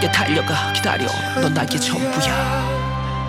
함께 달려가 기다려 넌 나에게 전부야.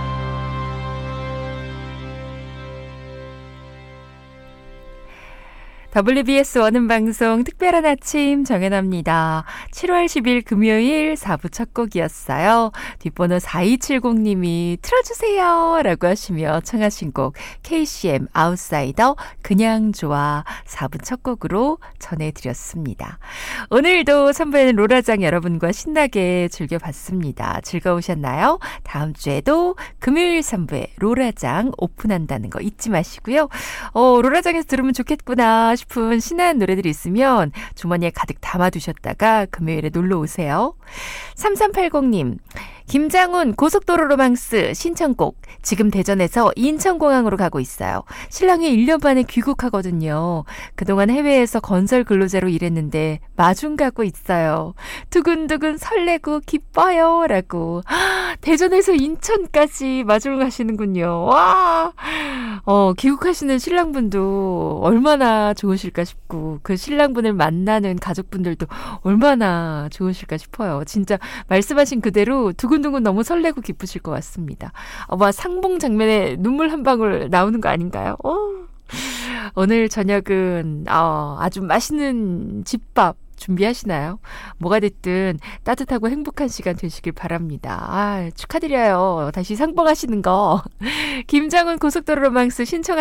WBS 원음방송 특별한 아침 정연아입니다. 7월 10일 금요일 4부 첫 곡이었어요. 뒷번호 4270님이 틀어주세요 라고 하시며 청하신 곡 KCM 아웃사이더 그냥 좋아 4부 첫 곡으로 전해드렸습니다. 오늘도 3부에는 로라장 여러분과 신나게 즐겨봤습니다. 즐거우셨나요? 다음 주에도 금요일 3부에 로라장 오픈한다는 거 잊지 마시고요. 로라장에서 들으면 좋겠구나 싶은 신나는 노래들이 있으면 주머니에 가득 담아두셨다가 금요일에 놀러 오세요. 3380님, 김장훈 고속도로 로망스 신청곡. 지금 대전에서 인천공항으로 가고 있어요. 신랑이 1년 만에 귀국하거든요. 그동안 해외에서 건설 근로자로 일했는데 마중 가고 있어요. 두근두근 설레고 기뻐요 라고. 대전에서 인천까지 마중 가시는군요. 와, 귀국하시는 신랑분도 얼마나 좋으실까 싶고 그 신랑분을 만나는 가족분들도 얼마나 좋으실까 싶어요. 진짜 말씀하신 그대로 두근두근 너무 설레고 기쁘실 것 같습니다. 상봉 장면에 눈물 한 방울 나오는 거 아닌가요? 오늘 저녁은 아주 맛있는 집밥 준비하시나요? 뭐가 됐든 따뜻하고 행복한 시간 되시길 바랍니다. 축하드려요. 다시 상봉하시는 거. 김장훈 고속도로 로망스 신청